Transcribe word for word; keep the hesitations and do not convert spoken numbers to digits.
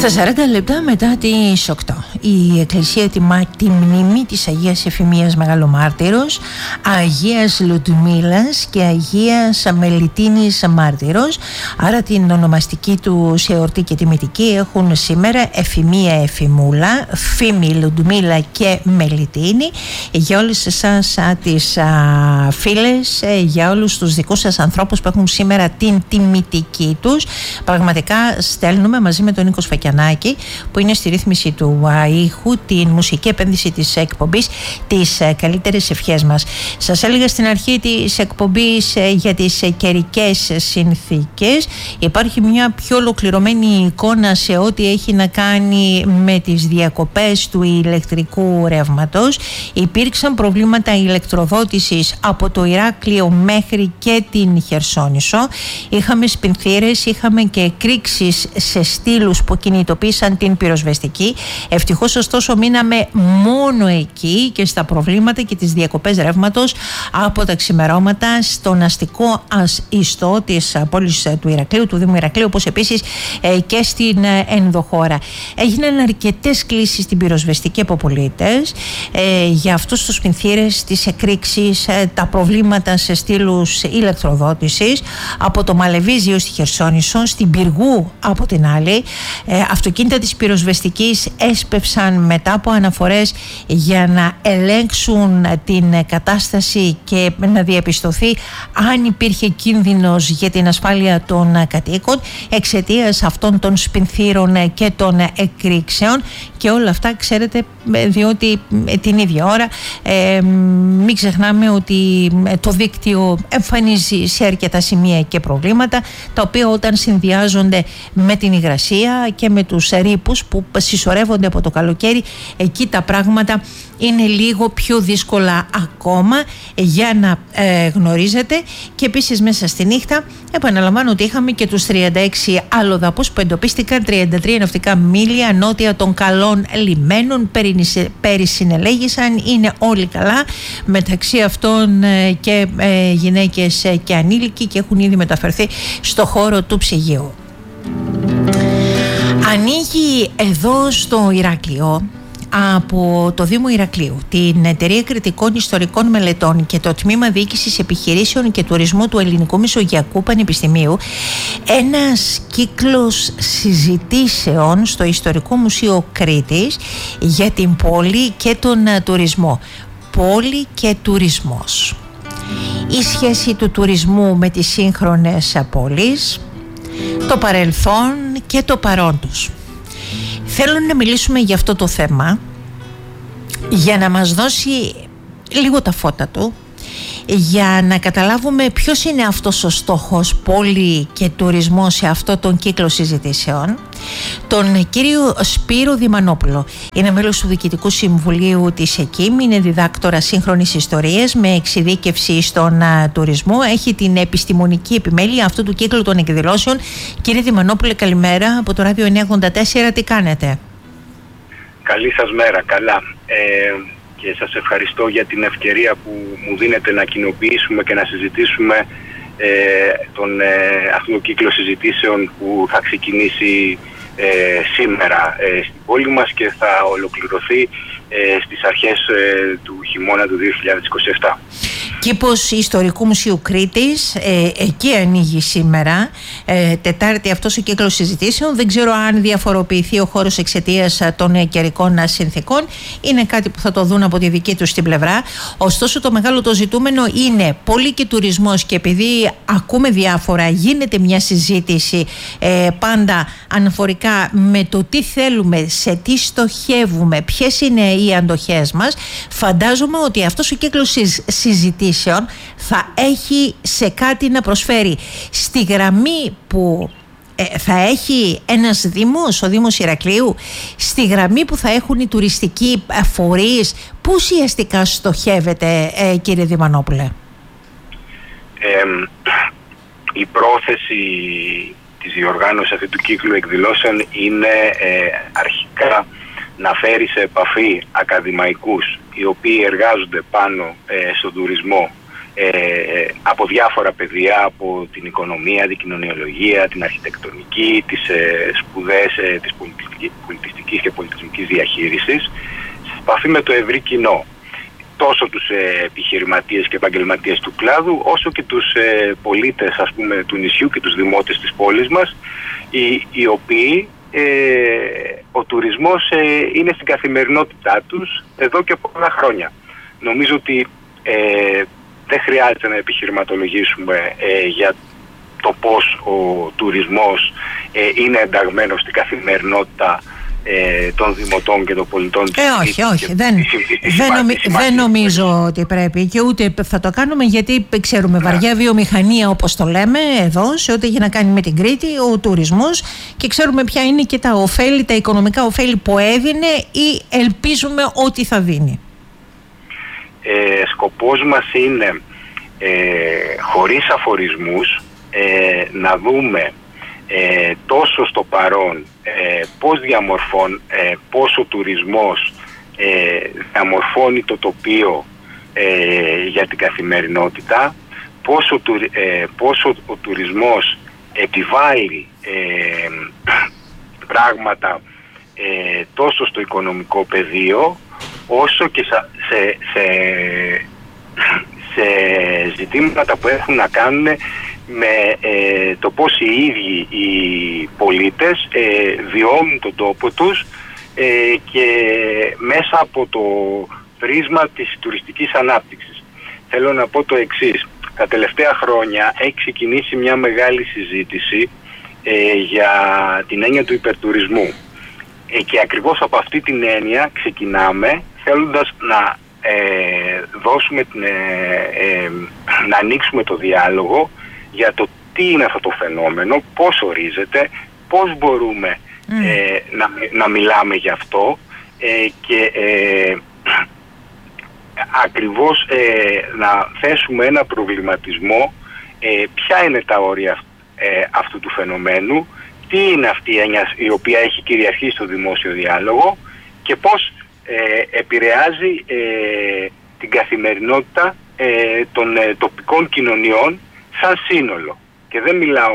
Στα σαράντα λεπτά μετά τις οκτώ, η Εκκλησία τιμά τη μνήμη της Αγίας Εφημίας Μεγαλομάρτυρος, Αγίας Λουντμίλας και Αγίας Μελιτίνης Μάρτυρος. Άρα την ονομαστική του σε εορτή και τιμητική έχουν σήμερα Εφημία Εφημούλα, Φήμη Λουντμίλα και Μελιτίνη. Για όλες εσάς τις α, φίλες, για όλους τους δικούς σας ανθρώπους που έχουν σήμερα την τιμητική τους, πραγματικά στέλνουμε μαζί με τον Νίκο Σφακιανάκη, που είναι στη ρύθμιση του α, ήχου, την μουσική επένδυση της εκπομπής, τις α, καλύτερες ευχές μας. Σας έλεγα στην αρχή της εκπομπής α, για τις α, καιρικές συνθήκες. Υπάρχει μια πιο ολοκληρωμένη εικόνα σε ό,τι έχει να κάνει με τις διακοπές του ηλεκτρικού ρεύματος. Υπήρξαν προβλήματα ηλεκτροδότησης από το Ηράκλειο μέχρι και την Χερσόνησο. Είχαμε σπινθήρες, είχαμε και εκρήξεις σε στήλους που κινητοποίησαν την πυροσβεστική. Ευτυχώς ωστόσο μείναμε μόνο εκεί και στα προβλήματα και τις διακοπές ρεύματος από τα ξημερώματα στον αστικό ιστό της πόλης του Ηρακλείου, του Δήμου Ηρακλείου, όπως επίσης και στην ενδοχώρα. Έγιναν αρκετές κλήσεις στην πυροσβεστική από πολίτες ε, για αυτούς τους σπινθήρες, τις εκρήξεις, ε, τα προβλήματα σε στήλους ηλεκτροδότησης από το Μαλεβίζιο στη Χερσόνησο, στην Πυργού από την άλλη. Ε, αυτοκίνητα της πυροσβεστικής έσπευσαν μετά από αναφορές για να ελέγξουν την κατάσταση και να διαπιστωθεί αν υπήρχε κίνδυνος για την ασφάλεια των κατοίκων εξαιτίας αυτών των σπινθήρων και των εκρήξεων. Και όλα αυτά, ξέρετε, διότι την ίδια ώρα ε, μην ξεχνάμε ότι το δίκτυο εμφανίζει σε αρκετά σημεία και προβλήματα, τα οποία όταν συνδυάζονται με την υγρασία και με τους ρήπους που συσσωρεύονται από το καλοκαίρι, εκεί τα πράγματα είναι λίγο πιο δύσκολα ακόμα για να ε, γνωρίζετε. Και επίσης μέσα στη νύχτα επαναλαμβάνω ότι είχαμε και τους τριάντα έξι αλλοδαπούς που εντοπίστηκαν, τριάντα τρία ναυτικά μίλια νότια των καλών λιμένων, περισυνελέγησαν, είναι όλοι καλά, μεταξύ αυτών ε, και ε, γυναίκες ε, και ανήλικοι, και έχουν ήδη μεταφερθεί στο χώρο του ψυγείου. Ανοίγει εδώ στο Ηράκλειο από το Δήμο Ηρακλείου, την Εταιρεία Κριτικών Ιστορικών Μελετών και το Τμήμα Διοίκησης Επιχειρήσεων και Τουρισμού του Ελληνικού Μεσογειακού Πανεπιστημίου ένας κύκλος συζητήσεων στο Ιστορικό Μουσείο Κρήτης για την πόλη και τον τουρισμό. Πόλη και τουρισμός. Η σχέση του τουρισμού με τις σύγχρονες πόλεις, το παρελθόν και το παρόν τους. Θέλω να μιλήσουμε για αυτό το θέμα για να μας δώσει λίγο τα φώτα του, για να καταλάβουμε ποιος είναι αυτός ο στόχος πόλη και τουρισμό σε αυτό τον κύκλο συζητήσεων. Τον κύριο Σπύρο Δημανόπουλο, είναι μέλος του Διοικητικού Συμβουλίου της ΕΚΙΜ, είναι διδάκτορα σύγχρονης ιστορίας με εξειδίκευση στον α, τουρισμό, έχει την επιστημονική επιμέλεια αυτού του κύκλου των εκδηλώσεων. Κύριε Δημανόπουλε, καλημέρα από το Ράδιο εννιακόσια ογδόντα τέσσερα, τι κάνετε? Καλή σας μέρα, καλά. Ε... Και σας ευχαριστώ για την ευκαιρία που μου δίνετε να κοινοποιήσουμε και να συζητήσουμε ε, τον, ε, αυτόν τον κύκλο συζητήσεων που θα ξεκινήσει ε, σήμερα ε, στην πόλη μας και θα ολοκληρωθεί ε, στις αρχές ε, του χειμώνα του δύο χιλιάδες είκοσι επτά. Κήπος Ιστορικού Μουσείου Κρήτης, ε, εκεί ανοίγει σήμερα, ε, Τετάρτη, αυτός ο κύκλος συζητήσεων. Δεν ξέρω αν διαφοροποιηθεί ο χώρος εξαιτίας των καιρικών συνθήκων. Είναι κάτι που θα το δουν από τη δική τους την πλευρά. Ωστόσο το μεγάλο το ζητούμενο είναι πόλη και τουρισμός, και επειδή ακούμε διάφορα, γίνεται μια συζήτηση ε, πάντα αναφορικά με το τι θέλουμε, σε τι στοχεύουμε, ποιες είναι οι αντοχές μας. Φαντάζομαι ότι αυτός ο κύκλος συζητήσεων θα έχει σε κάτι να προσφέρει στη γραμμή που ε, θα έχει ένας Δήμος, ο Δήμος Ηρακλείου, στη γραμμή που θα έχουν οι τουριστικοί φορείς. Πού ουσιαστικά στοχεύετε, ε, κύριε Δημανόπουλε? Ε, η πρόθεση της διοργάνωσης αυτού του κύκλου εκδηλώσεων είναι ε, αρχικά να φέρει σε επαφή ακαδημαϊκούς οι οποίοι εργάζονται πάνω ε, στον τουρισμό ε, από διάφορα πεδία, από την οικονομία, την κοινωνιολογία, την αρχιτεκτονική, τις ε, σπουδές ε, της πολιτιστικής και πολιτισμικής διαχείρισης, σε επαφή με το ευρύ κοινό, τόσο τους ε, επιχειρηματίες και επαγγελματίες του κλάδου, όσο και τους ε, πολίτες, ας πούμε, του νησιού και τους δημότες της πόλης μας, οι, οι οποίοι ε, ο τουρισμός ε, είναι στην καθημερινότητά τους εδώ και πολλά χρόνια. Νομίζω ότι ε, δεν χρειάζεται να επιχειρηματολογήσουμε ε, για το πώς ο τουρισμός ε, είναι ενταγμένος στην καθημερινότητα ε, των δημοτών και των πολιτών. Ε, όχι, όχι. Δεν, δεν, νομι, δεν νομίζω ότι πρέπει και ούτε θα το κάνουμε, γιατί ξέρουμε ναι. βαριά βιομηχανία, όπως το λέμε εδώ, σε ό,τι έχει να κάνει με την Κρήτη, ο τουρισμός, και ξέρουμε ποια είναι και τα ωφέλη, τα οικονομικά ωφέλη που έδινε ή ελπίζουμε ότι θα δίνει. Ε, σκοπός μας είναι ε, χωρίς αφορισμούς ε, να δούμε ε, τόσο στο παρόν ε, πώς διαμορφών, ε, πώς ο τουρισμός ε, διαμορφώνει το τοπίο ε, για την καθημερινότητα, πώς ο, ε, πώς ο, ο τουρισμός επιβάλλει ε, πράγματα ε, τόσο στο οικονομικό πεδίο όσο και σε, σε, σε ζητήματα που έχουν να κάνουν με ε, το πώς οι ίδιοι οι πολίτες ε, βιώνουν τον τόπο τους ε, και μέσα από το πρίσμα της τουριστικής ανάπτυξης. Θέλω να πω το εξής. Τα τελευταία χρόνια έχει ξεκινήσει μια μεγάλη συζήτηση ε, για την έννοια του υπερτουρισμού. Ε, και ακριβώς από αυτή την έννοια ξεκινάμε, θέλοντας να ε, δώσουμε την, ε, ε, να ανοίξουμε το διάλογο για το τι είναι αυτό το φαινόμενο, πώς ορίζεται, πώς μπορούμε mm. ε, να, να μιλάμε γι' αυτό ε, και ε, ακριβώς ε, να θέσουμε ένα προβληματισμό ε, ποια είναι τα όρια ε, αυτού του φαινομένου, τι είναι αυτή η έννοια η οποία έχει κυριαρχήσει στο δημόσιο διάλογο και πώς ε, επηρεάζει ε, την καθημερινότητα ε, των ε, τοπικών κοινωνιών σαν σύνολο. Και δεν μιλάω